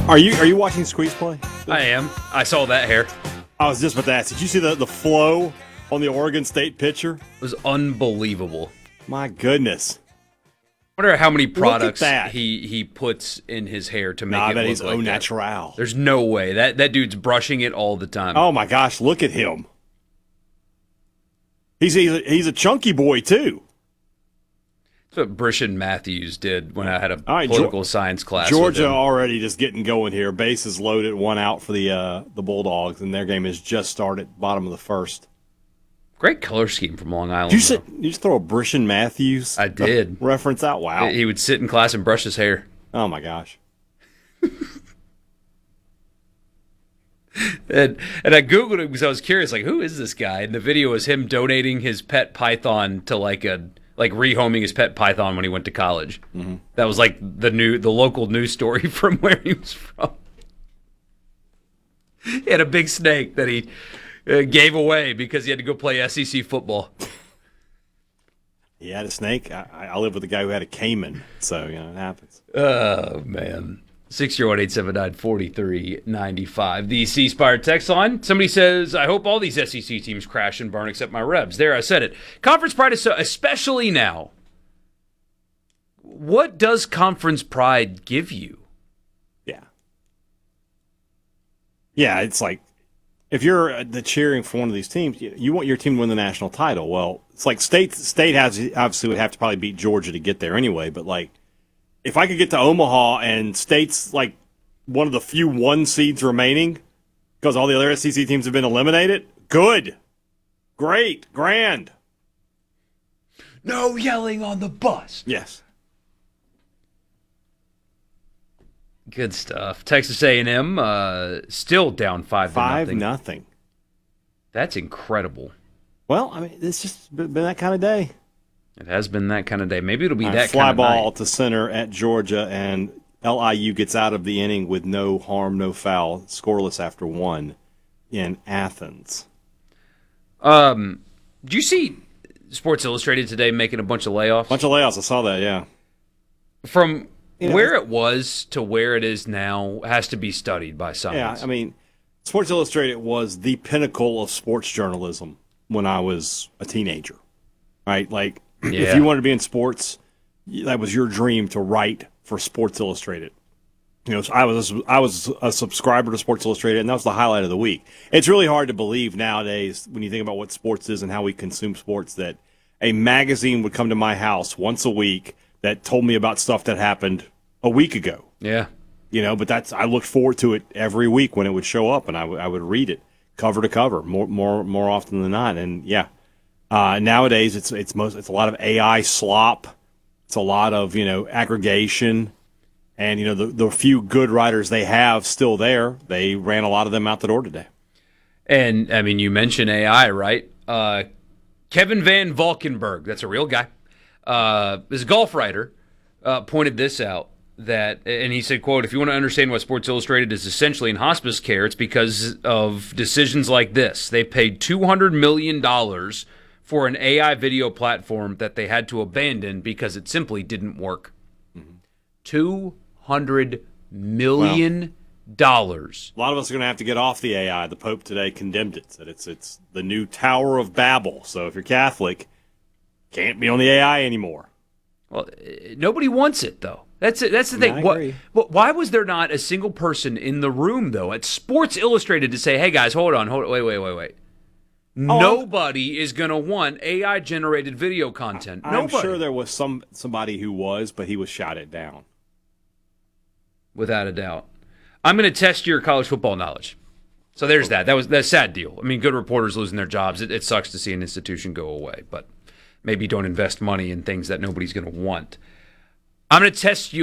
Are you watching Squeeze play? I am. I saw that hair. I was just about to ask. Did you see the flow on the Oregon State pitcher? It was unbelievable. My goodness. I wonder how many products that. he puts in his hair to make it that look is like au that. natural. There's no way. That dude's brushing it all the time. Oh my gosh, look at him. He's a chunky boy too. That's what Brishan Matthews did when I had a political science class. Georgia with him. already just getting going here. Bases loaded, 1 out for the Bulldogs, and their game has just started, bottom of the first. Great color scheme from Long Island. You just throw a Brishan Matthews I did. reference out? Wow. He would sit in class and brush his hair. Oh my gosh. And I Googled it because I was curious, like, who is this guy? And the video was him donating his pet python to rehoming his pet python when he went to college. Mm-hmm. That was like the local news story from where he was from. He had a big snake that he gave away because he had to go play SEC football. He had a snake. I live with a guy who had a caiman, so it happens. Oh man. 601-879-4395. The C Spire text line. Somebody says, I hope all these SEC teams crash and burn except my Rebs. There, I said it. Conference pride is so, especially now. What does conference pride give you? Yeah, it's like if you're the cheering for one of these teams, you want your team to win the national title. Well, it's like State has obviously would have to probably beat Georgia to get there anyway, but like if I could get to Omaha and State's like one of the few 1 seeds remaining because all the other SEC teams have been eliminated, good, great, grand. No yelling on the bus. Yes. Good stuff. Texas A&M still down 5-0. 5-0. That's incredible. Well, I mean, it's just been that kind of day. It has been that kind of day. Maybe it'll be that fly kind of ball night. to center at Georgia, and LIU gets out of the inning with no harm, no foul, scoreless after 1 in Athens. Did you see Sports Illustrated today making a bunch of layoffs? Bunch of layoffs. I saw that. Yeah. From where it was to where it is now has to be studied by science. Yeah, I mean, Sports Illustrated was the pinnacle of sports journalism when I was a teenager. Right, like. Yeah. If you wanted to be in sports, that was your dream to write for Sports Illustrated. So I was a subscriber to Sports Illustrated, and that was the highlight of the week. It's really hard to believe nowadays when you think about what sports is and how we consume sports that a magazine would come to my house once a week that told me about stuff that happened a week ago. Yeah. But I looked forward to it every week when it would show up, and I would read it cover to cover more often than not. And yeah. Nowadays, it's a lot of AI slop. It's a lot of aggregation, and the few good writers they have still there. They ran a lot of them out the door today. And I mean, you mentioned AI, right? Kevin Van Valkenburg, that's a real guy. This golf writer pointed this out and he said, "quote If you want to understand why Sports Illustrated is essentially in hospice care, it's because of decisions like this. They paid $200 million." For an AI video platform that they had to abandon because it simply didn't work. $200 million. A lot of us are going to have to get off the AI. The Pope today condemned it, said it's the new Tower of Babel. So if you're Catholic, can't be on the AI anymore. Well, nobody wants it, though. That's it. That's the thing. I agree. Why was there not a single person in the room, though, at Sports Illustrated to say, hey, guys, hold on, wait. Nobody is going to want AI-generated video content. I'm sure there was somebody who was, but he was shot it down. Without a doubt. I'm going to test your college football knowledge. So there's that. That's a sad deal. I mean, good reporters losing their jobs. It sucks to see an institution go away, but maybe don't invest money in things that nobody's going to want. I'm going to test you